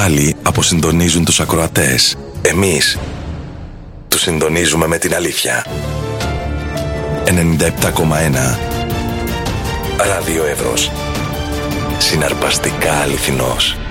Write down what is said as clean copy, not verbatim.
άλλοι αποσυντονίζουν τους ακροατές. Εμείς τους συντονίζουμε με την αλήθεια. 97,1 Ράδιο Εύρος. Συναρπαστικά αληθινός.